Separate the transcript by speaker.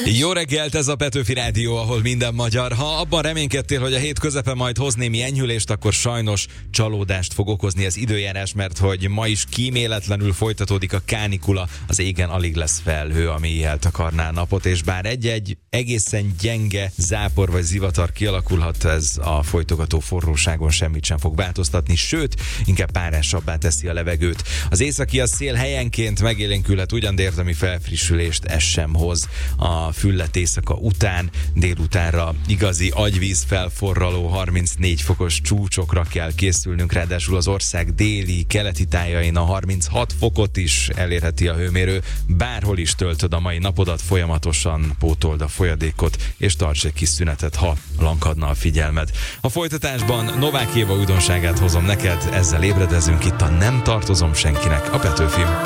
Speaker 1: Jó reggelt, ez a Petőfi Rádió, ahol minden magyar. Ha abban reménykedtél, hogy a hét közepe majd hoz némi enyhülést, akkor sajnos csalódást fog okozni az időjárás, mert hogy ma is kíméletlenül folytatódik a kánikula, az égen alig lesz felhő, ami eltakarná a napot, és bár egy-egy egészen gyenge zápor vagy zivatar kialakulhat, ez a folytogató forróságon semmit sem fog változtatni, sőt, inkább párásabbá teszi a levegőt. Az északi szél helyenként megélénkülhet ugyan, de érdemi felfrissülést ez sem hoz. A füllet éjszaka után, délutánra igazi agyvíz felforraló 34 fokos csúcsokra kell készülnünk, ráadásul az ország déli, keleti tájain a 36 fokot is elérheti a hőmérő. Bárhol is töltöd a mai napodat, folyamatosan pótold a folyadékot, és tarts egy kis szünetet, ha lankadna a figyelmed. A folytatásban Novák Éva újdonságát hozom neked, ezzel ébredezünk itt a Nem tartozom senkinek, a Petőfim.